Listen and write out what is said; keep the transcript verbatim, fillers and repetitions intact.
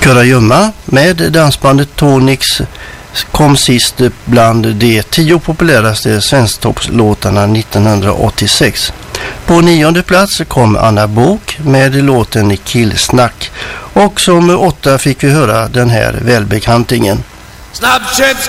Kurragömma med dansbandet Tonix kom sist bland de tio populäraste svensktoppslåtarna nittonhundraåttiosex. På nionde plats kom Anna Bok med låten Killsnack, och som åtta fick vi höra den här välbekantingen. Snabbköps